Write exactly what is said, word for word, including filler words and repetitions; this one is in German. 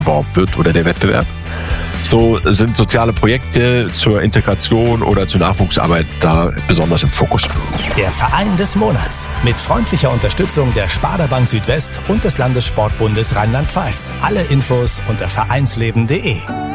beworben wird oder der Wettbewerb. So sind soziale Projekte zur Integration oder zur Nachwuchsarbeit da besonders im Fokus. Der Verein des Monats mit freundlicher Unterstützung der Sparda Bank Südwest und des Landessportbundes Rheinland-Pfalz. Alle Infos unter vereinsleben punkt de.